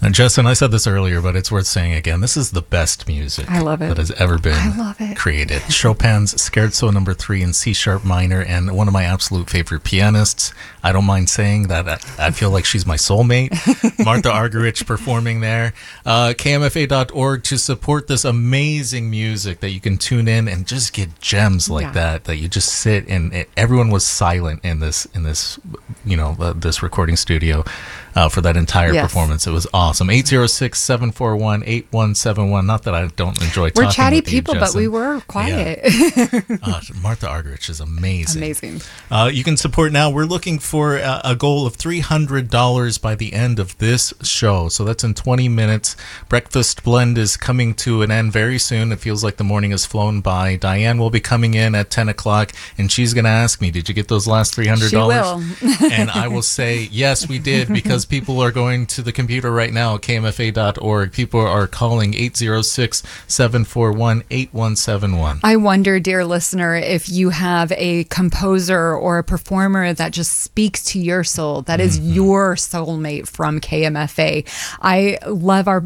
And Justin, I said this earlier, but it's worth saying again. This is the best music I love it. that has ever been I love it. created. Chopin's Scherzo number 3 in C sharp minor, and one of my absolute favorite pianists. I don't mind saying that I feel like she's my soulmate. Martha Argerich performing there. KMFA.org to support this amazing music that you can tune in and just get gems like that you just sit and everyone was silent in this this recording studio for that entire performance. It was awesome. 806-741-8171. Not that I don't enjoy talking. We're chatty with you, people, but we were quiet. Yeah. Martha Argerich is amazing. Amazing. You can support now. We're looking for a goal of $300 by the end of this show. So that's in 20 minutes. Breakfast Blend is coming to an end very soon. It feels like the morning has flown by. Diane will be coming in at 10 o'clock, and she's going to ask me, did you get those last $300? She will. And I will say, yes, we did, because people are going to the computer right now at KMFA.org. People are calling 806-741-8171. I wonder, dear listener, if you have a composer or a performer that just speaks to your soul, that is your soulmate from KMFA. I love our